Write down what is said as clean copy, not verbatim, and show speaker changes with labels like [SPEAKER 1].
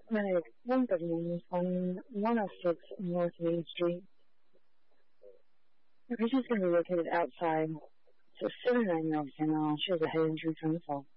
[SPEAKER 1] Right. One good morning on 106 North Main Street. The patient's going to be located outside. So 79-year-old female. She has a head injury from the fall.